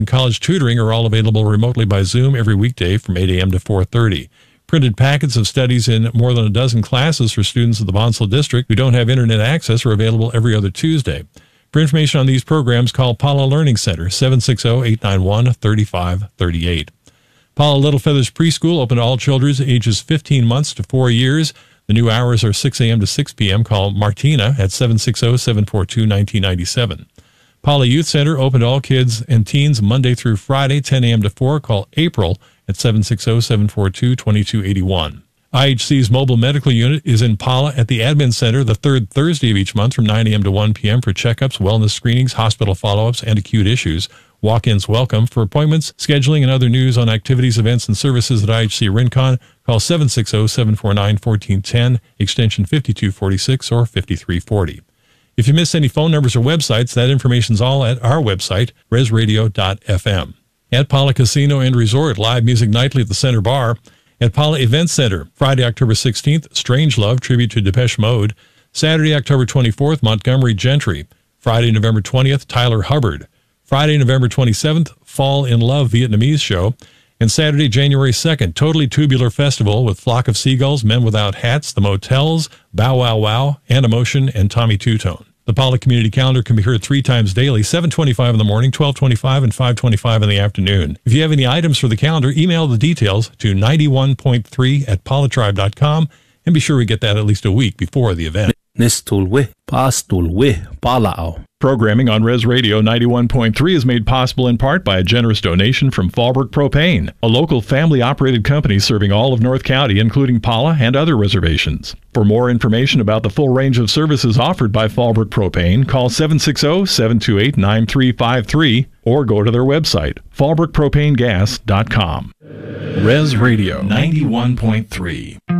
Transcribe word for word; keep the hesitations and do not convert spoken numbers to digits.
and college tutoring are all available remotely by Zoom every weekday from eight a.m. to four thirty. Printed packets of studies in more than a dozen classes for students of the Bonsall District who don't have internet access are available every other Tuesday. For information on these programs, call Paula Learning Center, seven six zero, eight nine one, three five three eight. Paula Little Feathers Preschool, open to all children ages fifteen months to four years. The new hours are six a.m. to six p.m. Call Martina at seven six zero, seven four two, one nine nine seven. Paula Youth Center, open to all kids and teens Monday through Friday, ten a.m. to four. Call April at seven six zero, seven four two, two two eight one. I H C's mobile medical unit is in Paula at the Admin Center the third Thursday of each month from nine a.m. to one p.m. for checkups, wellness screenings, hospital follow-ups, and acute issues. Walk-ins welcome. For appointments, scheduling, and other news on activities, events, and services at I H C Rincon, call seven six zero, seven four nine, one four one zero, extension fifty-two forty-six or fifty-three forty. If you miss any phone numbers or websites, that information's all at our website, res radio dot f m. At Paula Casino and Resort, live music nightly at the Center Bar. At Paula Event Center, Friday, October sixteenth, Strange Love, tribute to Depeche Mode. Saturday, October twenty-fourth, Montgomery Gentry. Friday, November twentieth, Tyler Hubbard. Friday, November twenty-seventh, Fall in Love Vietnamese show. And Saturday, January second, Totally Tubular Festival with Flock of Seagulls, Men Without Hats, The Motels, Bow Wow Wow, Animotion, and Tommy Two-Tone. The Paula Community Calendar can be heard three times daily, seven twenty-five in the morning, twelve twenty-five, and five twenty-five in the afternoon. If you have any items for the calendar, email the details to ninety-one point three at paulatribe dot com, and be sure we get that at least a week before the event. Programming on Res Radio ninety-one point three is made possible in part by a generous donation from Fallbrook Propane, a local family-operated company serving all of North County, including Paula and other reservations. For more information about the full range of services offered by Fallbrook Propane, call seven six zero, seven two eight, nine three five three or go to their website, fallbrook propane gas dot com. Res Radio ninety-one point three.